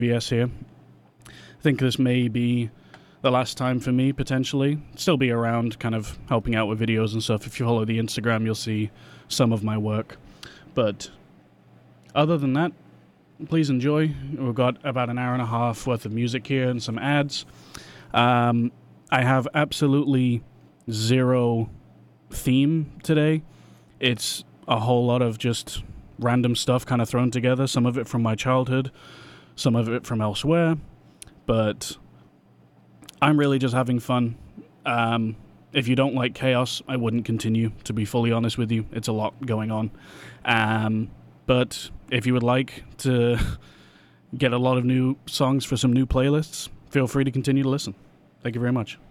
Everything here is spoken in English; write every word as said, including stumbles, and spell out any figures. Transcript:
V S here. I think this may be the last time for me, potentially. Still be around, kind of helping out with videos and stuff. If you follow the Instagram, you'll see some of my work. But other than that, please enjoy. We've got about an hour and a half worth of music here and some ads. Um, I have absolutely zero theme today. It's a whole lot of just random stuff kind of thrown together. Some of it from my childhood, some of it from elsewhere. But I'm really just having fun. Um, if you don't like chaos, I wouldn't continue, to be fully honest with you. It's a lot going on. Um, but if you would like to get a lot of new songs for some new playlists, feel free to continue to listen. Thank you very much.